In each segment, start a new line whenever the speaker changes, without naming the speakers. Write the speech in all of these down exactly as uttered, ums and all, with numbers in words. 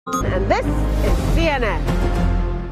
And this is C N N.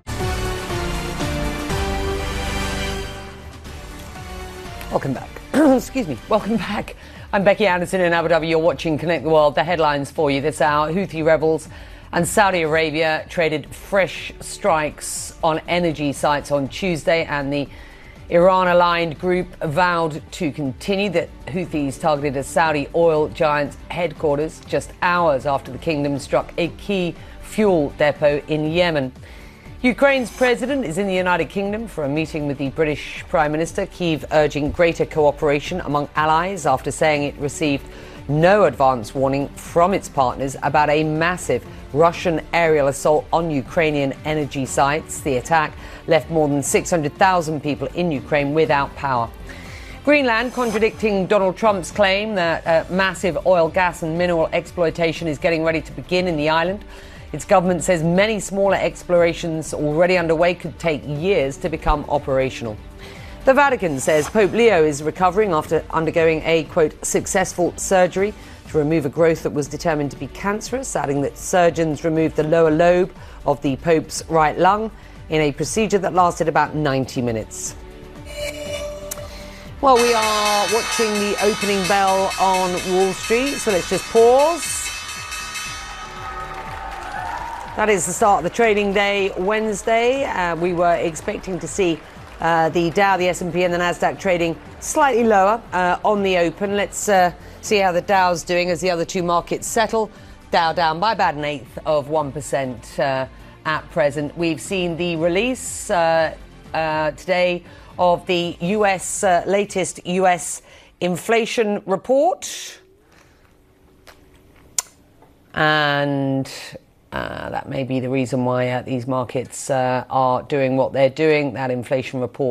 Welcome back. Excuse me. Welcome back. I'm Becky Anderson in Abu Dhabi. You're watching Connect the World. The headlines for you this hour. Houthi rebels and Saudi Arabia traded fresh strikes on energy sites on Tuesday, and the Iran-aligned group vowed to continue. That Houthis targeted a Saudi oil giant's headquarters just hours after the kingdom struck a key fuel depot in Yemen. Ukraine's president is in the United Kingdom for a meeting with the British Prime Minister, Kyiv urging greater cooperation among allies after saying it received no advance warning from its partners about a massive Russian aerial assault on Ukrainian energy sites. The attack left more than six hundred thousand people in Ukraine without power. Greenland contradicting Donald Trump's claim that uh, massive oil, gas and mineral exploitation is getting ready to begin in the island. Its government says many smaller explorations already underway could take years to become operational. The Vatican says Pope Leo is recovering after undergoing a, quote, successful surgery to remove a growth that was determined to be cancerous, adding that surgeons removed the lower lobe of the Pope's right lung in a procedure that lasted about ninety minutes. Well, we are watching the opening bell on Wall Street, so let's just pause. That is the start of the trading day Wednesday. Uh, we were expecting to see uh, the Dow, the S and P and the Nasdaq trading slightly lower uh, on the open. Let's uh, see how the Dow's doing as the other two markets settle. Dow down by about an eighth of one percent uh, at present. We've seen the release uh, uh, today of the U S uh, latest U S inflation report. And Uh, that may be the reason why uh, these markets uh, are doing what they're doing. That inflation report